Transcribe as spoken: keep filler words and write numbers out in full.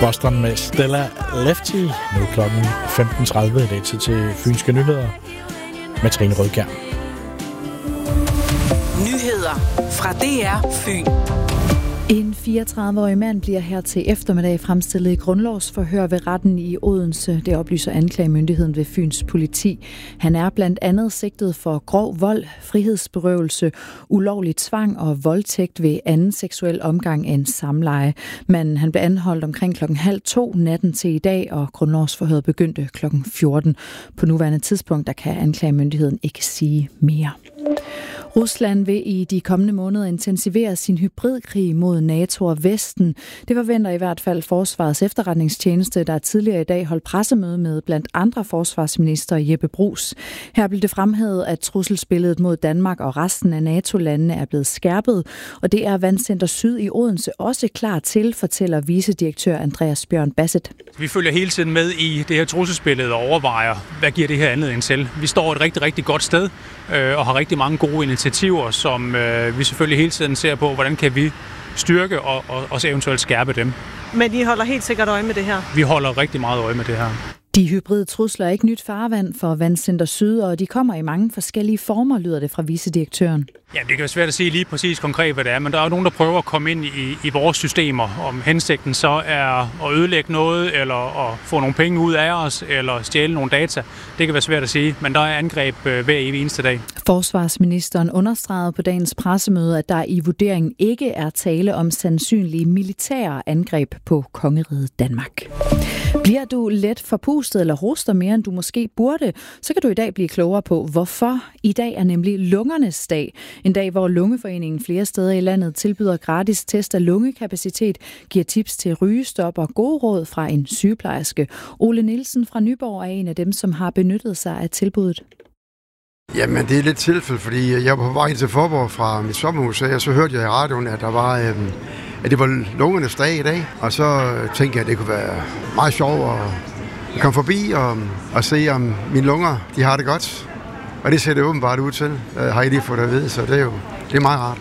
Boston med Stella Lefty. Nu er klokken femten tredive. Det er tid til Fynske Nyheder med Trine Rødkjær. Nyheder fra D R Fyn. En fireogtredive-årig mand bliver her til eftermiddag fremstillet i grundlovsforhør ved retten i Odense. Det oplyser anklagemyndigheden ved Fyns politi. Han er blandt andet sigtet for grov vold, frihedsberøvelse, ulovlig tvang og voldtægt ved anden seksuel omgang end samleje. Men han blev anholdt omkring klokken halv to natten til i dag, og grundlovsforhøret begyndte klokken fjorten. På nuværende tidspunkt der kan anklagemyndigheden ikke sige mere. Rusland vil i de kommende måneder intensivere sin hybridkrig mod NATO og Vesten. Det forventer i hvert fald Forsvarets efterretningstjeneste, der tidligere i dag holdt pressemøde med blandt andre forsvarsminister Jeppe Bruus. Her blev det fremhævet, at trusselsbilledet mod Danmark og resten af NATO-landene er blevet skærpet, og det er Vandcenter Syd i Odense også klar til, fortæller vicedirektør Andreas Bjørn Bassett. Vi følger hele tiden med i det her trusselsbillede og overvejer, hvad giver det her anledning til. Vi står et rigtig, rigtig godt sted øh, og har rigtig mange gode initiativer, som øh, vi selvfølgelig hele tiden ser på, hvordan kan vi styrke og, og også eventuelt skærpe dem. Men I holder helt sikkert øje med det her? Vi holder rigtig meget øje med det her. De hybride trusler er ikke nyt farvand for Vandcenter Syd, og de kommer i mange forskellige former, lyder det fra vicedirektøren. Ja, det kan være svært at sige lige præcis konkret, hvad det er, men der er jo nogen, der prøver at komme ind i, i vores systemer. Om hensigten så er at ødelægge noget, eller at få nogle penge ud af os, eller stjæle nogle data. Det kan være svært at sige, men der er angreb hver evig eneste dag. Forsvarsministeren understregede på dagens pressemøde, at der i vurderingen ikke er tale om sandsynlige militære angreb på kongeriget Danmark. Bliver du let forpustet eller hoster mere, end du måske burde, så kan du i dag blive klogere på, hvorfor. I dag er nemlig lungernes dag. En dag, hvor Lungeforeningen flere steder i landet tilbyder gratis test af lungekapacitet, giver tips til rygestop og gode råd fra en sygeplejerske. Ole Nielsen fra Nyborg er en af dem, som har benyttet sig af tilbuddet. Jamen, det er lidt tilfælde, fordi jeg var på vej til Forborg fra mit sommerhus, og så hørte jeg i radioen, at der var... Øhm at det var lungernes dag i dag, og så tænkte jeg, at det kunne være meget sjovt at komme forbi og, og se, om mine lunger de har det godt. Og det ser det åbenbart ud til, har I lige fået det at vide, så det er jo det er meget rart.